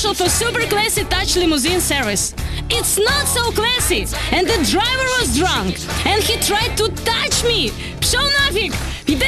commercial for super classy touch limousine service. It's not so classy, and the driver was drunk, and he tried to touch me. Пшел нафиг!